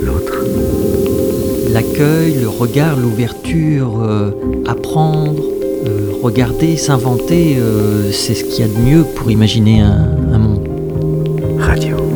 l'autre. L'accueil, le regard, l'ouverture, apprendre, regarder, s'inventer, c'est ce qu'il y a de mieux pour imaginer un monde. Radio.